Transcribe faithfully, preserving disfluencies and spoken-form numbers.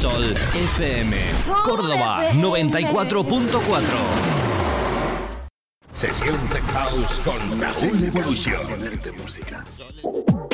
Sol F M, Córdoba noventa y cuatro punto cuatro. Sesión Tech House con Raúl Evolution.